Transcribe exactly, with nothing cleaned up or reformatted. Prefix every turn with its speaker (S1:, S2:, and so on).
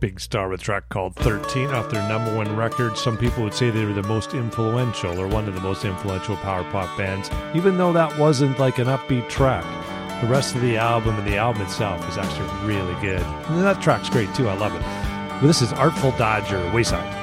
S1: Big Star with a track called thirteen off their number one record. Some people would say they were the most influential or one of the most influential power pop bands, even though that wasn't like an upbeat track. The rest of the album and the album itself is actually really good. And that track's great too. I love it. Well, this is Artful Dodger, Wayside.